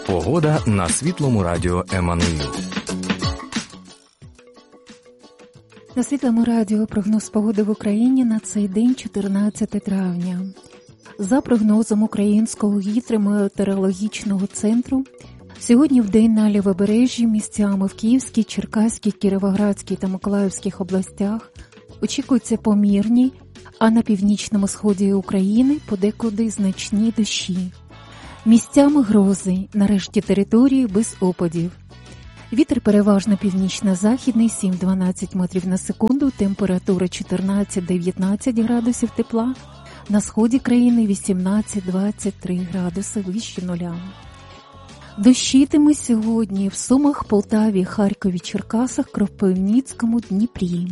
Погода на Світлому радіо Еммануїл. На Світлому радіо прогноз погоди в Україні на цей день 14 травня. За прогнозом Українського гідрометеорологічного центру, сьогодні вдень на лівобережжі місцями в Київській, Черкаській, Кіровоградській та Миколаївських областях очікуються помірні, а на північному сході України подекуди значні дощі. Місцями грози, на решті території без опадів. Вітер переважно північно-західний 7-12 метрів на секунду, температура 14-19 градусів тепла, на сході країни 18-23 градуси вище нуля. Дощитиме сьогодні в Сумах, Полтаві, Харкові, Черкасах, Кропивницькому, Дніпрі.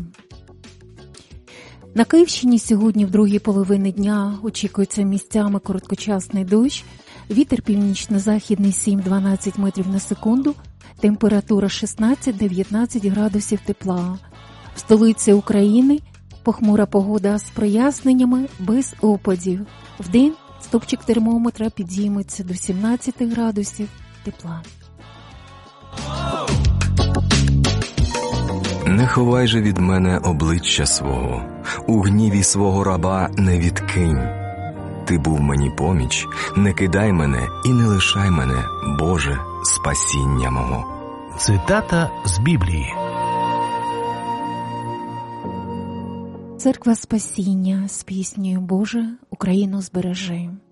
На Київщині сьогодні в другій половині дня очікується місцями короткочасний дощ, вітер північно-західний 7-12 метрів на секунду, температура 16-19 градусів тепла. В столиці України похмура погода з проясненнями без опадів. Вдень стопчик термометра підійметься до 17 градусів тепла. Не ховай же від мене обличчя свого, у гніві свого раба не відкинь. Ти був мені поміч, не кидай мене і не лишай мене, Боже, спасіння мого. Цитата з Біблії. Церква Спасіння з піснею «Боже, Україну збережи».